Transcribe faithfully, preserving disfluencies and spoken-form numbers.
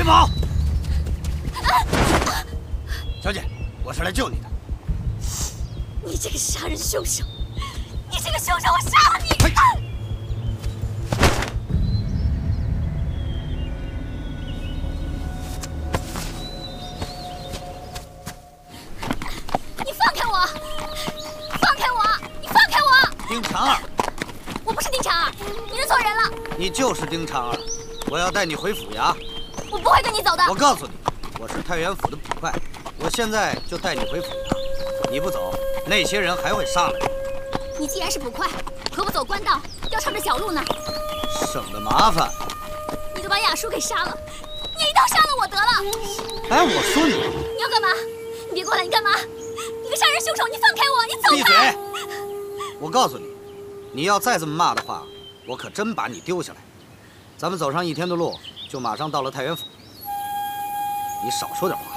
别跑！小姐，我是来救你的。 你这个杀人凶手！你这个凶手！我杀了你！你放开我！放开我！你放开我！ 丁长儿， 我不是丁长儿，你认错人了。 你就是丁长儿，我要带你回府衙。 我不会跟你走的。 我告诉你，我是太原府的捕快，我现在就带你回府衙。你不走，那些人还会上来。 你既然是捕快，何不走官道，要岔着小路呢？ 省得麻烦。 你就把雅叔给杀了，你一刀杀了我得了。 哎，我说你， 你要干嘛？你别过来！你干嘛？你个杀人凶手！你放开我！你走开！ 闭嘴！我告诉你，你要再这么骂的话，我可真把你丢下来。咱们走上一天的路，就马上到了太原府。你少说点话。